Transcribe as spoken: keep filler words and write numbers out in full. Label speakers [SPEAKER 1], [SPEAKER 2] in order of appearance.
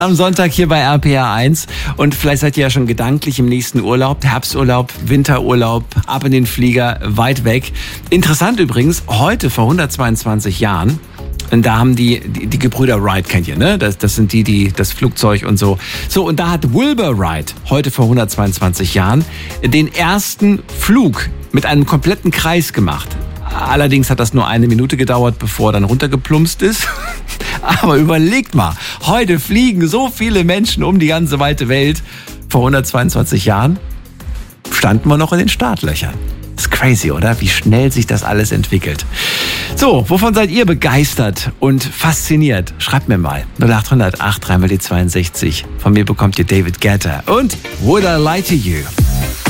[SPEAKER 1] Am Sonntag hier bei R P R eins und vielleicht seid ihr ja schon gedanklich im nächsten Urlaub, Herbsturlaub, Winterurlaub, ab in den Flieger, weit weg. Interessant übrigens, heute vor hundertzweiundzwanzig Jahren, da haben die, die, die Gebrüder Wright, kennt ihr, ne? Das, das sind die, die, das Flugzeug und so. So, und da hat Wilbur Wright heute vor hundertzweiundzwanzig Jahren den ersten Flug mit einem kompletten Kreis gemacht. Allerdings hat das nur eine Minute gedauert, bevor er dann runtergeplumpst ist. Aber überlegt mal, heute fliegen so viele Menschen um die ganze weite Welt. Vor hundertzweiundzwanzig Jahren standen wir noch in den Startlöchern. Das ist crazy, oder? Wie schnell sich das alles entwickelt. So, wovon seid ihr begeistert und fasziniert? Schreibt mir mal. null acht hundert acht drei mal die zweiundsechzig. Von mir bekommt ihr David Guetta und Would I Lie to You?